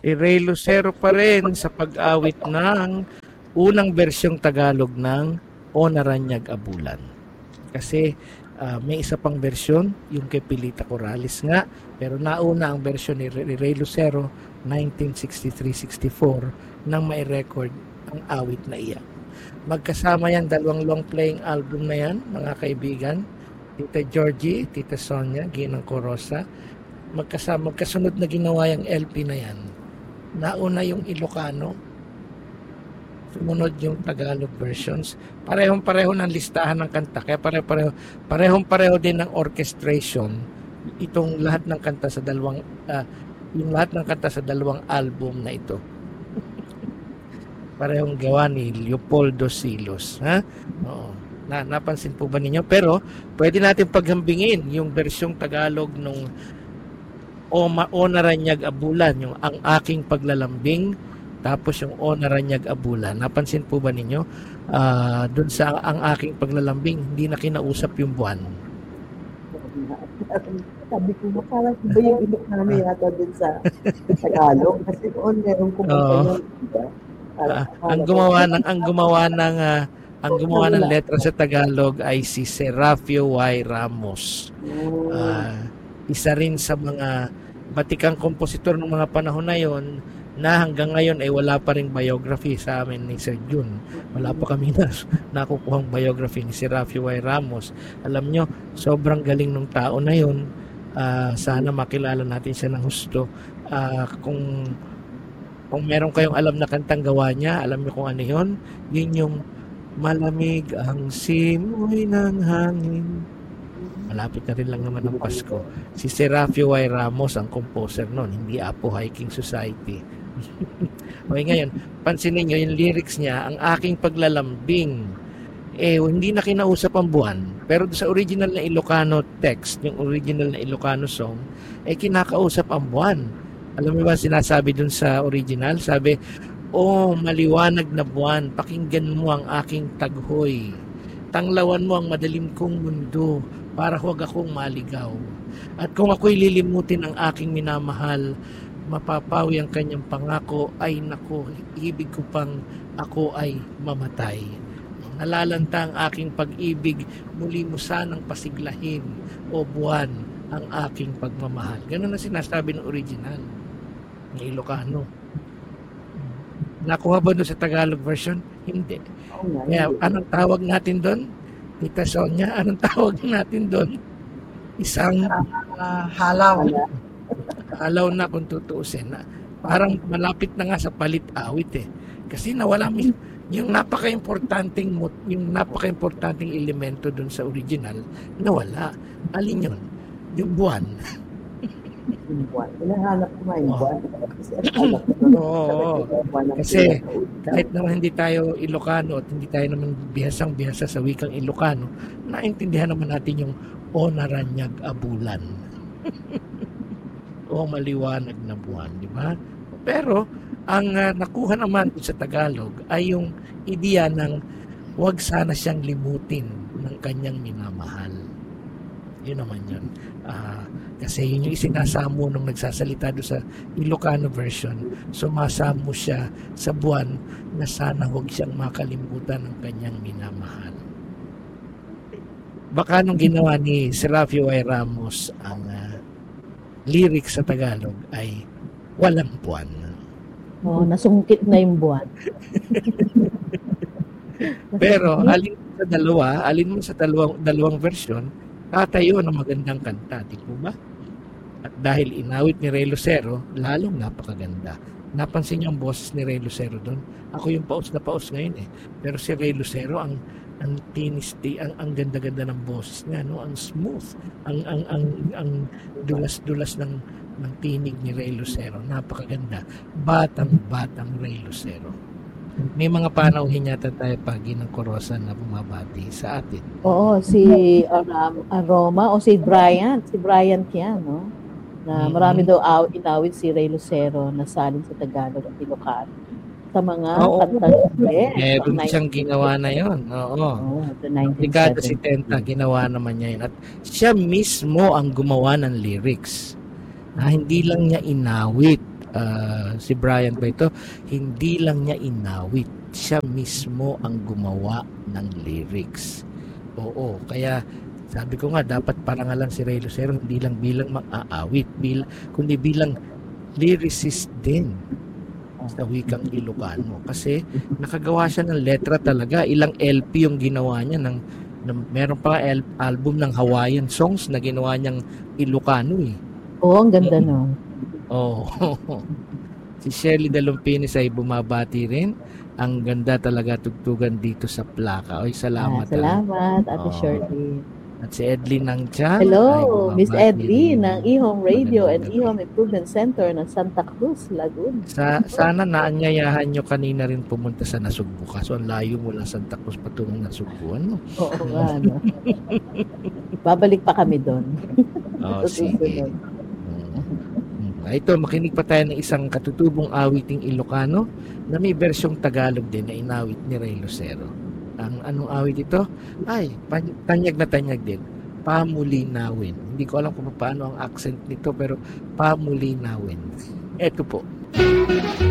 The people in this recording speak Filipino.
Ray Lucero pa rin sa pag-awit ng unang bersyong Tagalog ng O Naranyag Abulan. Kasi may isa pang bersyon, yung kay Pilita Corrales nga, pero nauna ang bersyon ni Ray Lucero, 1963-64, nang may record ang awit na iyan. Magkasama yan, dalawang long playing album na yan, mga kaibigan. Tita Georgie, Tita Sonia, Ginang Corosa. Magkasunod na ginawa yung LP na yan. Nauna yung Ilocano, sumunod yung Tagalog versions. Parehong-pareho ng listahan ng kanta. Kaya parehong-pareho din ng orchestration. Itong lahat ng kanta sa dalawang album na ito. Parehong gawa ni Leopoldo Silos. Ha? Oo. Napansin po ba ninyo? Pero pwede natin paghambingin yung versyong Tagalog nung O Naranyag Abulan, yung Ang Aking Paglalambing, tapos yung O Naranyag Abulan. Napansin po ba ninyo? Doon sa Ang Aking Paglalambing, hindi na kinausap yung buwan. Sabi ko, parang iba yung ilok namin yata dun sa Tagalog. Kasi noon meron kumanta ang gumawa ng letra sa Tagalog ay si Serafio Y. Ramos. Isa rin sa mga batikang kompositor ng mga panahon na yon, na hanggang ngayon ay wala pa ring biography sa amin ni Sir Jun. Wala pa kami nakukuhang biography ni Serafio Y. Ramos. Alam nyo, sobrang galing ng tao na yon. Sana makilala natin siya ng husto. Kung meron kayong alam na kantang gawa niya, alam niyo kung ano yun? Yun yung Malamig ang simoy ng hangin. Malapit na rin lang naman ang Pasko. Si Serafio Y. Ramos ang composer noon, hindi Apo Hiking Society. Okay, ngayon, pansinin nyo yung lyrics niya, Ang Aking Paglalambing. Hindi na kinausap ang buwan. Pero sa original na Ilocano text, yung original na Ilocano song, kinakausap ang buwan. Alam mo ba sinasabi dun sa original? Sabi, "O maliwanag na buwan, pakinggan mo ang aking taghoy. Tanglawan mo ang madilim kong mundo para huwag akong maligaw. At kung ako'y lilimutin ang aking minamahal, mapapawi ang kanyang pangako, ay nako, ibig ko pang ako ay mamatay. Nalalanta ang aking pag-ibig, muli mo sanang pasiglahin, o buwan, ang aking pagmamahal." Ganun na sinasabi ng original ng Ilocano. Nakuha ba doon sa Tagalog version? Hindi. Kaya, anong tawag natin doon? Tita Sonia, anong tawag natin doon? Isang halaw. Halaw na kung tutuusin. Parang malapit na nga sa palit-awit eh. Kasi nawala yung napaka-importanting elemento doon sa original, nawala. Alin yun? Yung buwan. Hinahanap ko nga yung buwan. Kasi kahit naman hindi tayo Ilocano at hindi tayo naman bihasang-bihasa sa wikang Ilocano, naintindihan naman natin yung O Naranyag Abulan. O maliwanag na buwan, di ba? Pero ang nakuha naman sa Tagalog ay yung ideya ng huwag sana siyang limutin ng kanyang minamahal. Yun naman yun. Kasi yun yung isinasamo nung nagsasalita doon sa Ilocano version. Sumasamo siya sa buwan na sana huwag siyang makalimutan ng kanyang minamahal. Baka nung ginawa ni Serafio Y. Ramos ang lyrics sa Tagalog ay walang buwan. Nasungkit na yung buwan. Pero alin mo sa dalawang version, tatayo ng magandang kanta, di po ba? At dahil inawit ni Ray Lucero, lalong napakaganda. Napansin niyo ang boses ni Ray Lucero doon? Ako yung paus na paus ngayon eh. Pero si Ray Lucero, ang ganda-ganda ng boses niya, no? Ang smooth, ang dulas-dulas ng tinig ni Ray Lucero. Napakaganda. Batang Ray Lucero. May mga panauhin yata tayo Ginang Corosa na bumabati sa atin. Oo, si Roma o si Brian. Si Brian yan, no? Na marami daw inawit si Ray Lucero na salin sa Tagalog at Ilocano. Sa mga kantang meron siyang ginawa na yun. Oo. Dekada 70, ginawa naman niya yun. At siya mismo ang gumawa ng lyrics. Na hindi lang niya inawit si Brian ba ito, hindi lang niya inawit, siya mismo ang gumawa ng lyrics. Oo, kaya sabi ko nga, dapat parangalan si Ray Lucero hindi lang bilang mag-aawit, kundi bilang lyricist din sa wikang Ilocano. Kasi nakagawa siya ng letra talaga. Ilang LP yung ginawa niya. Meron pa album ng Hawaiian songs na ginawa niyang Ilocano eh. Oo, ang ganda no. Oo. Si Shelly Dalumpinis ay bumabati rin. Ang ganda talaga tugtugan dito sa plaka. Oy, salamat. Salamat, Ate Shirley. At si Edlin Nangchan. Hello, Miss Edlin ng eHome Radio and eHome Improvement Center ng Santa Cruz, Laguna. Sana naanyayahan nyo kanina rin pumunta sa Nasugbu. Kaso ang layo mula Santa Cruz patungong Nasugbu. Ano? Oo nga. No? Babalik pa kami doon. Sige. Ito, makinig pa tayo ng isang katutubong awiting Ilocano na may versyong Tagalog din na inawit ni Ray Lucero. Ang anong awit ito? Ay, tanyag na tanyag din. Pamulinawin. Hindi ko alam kung paano ang accent nito pero pamulinawin. Ito po.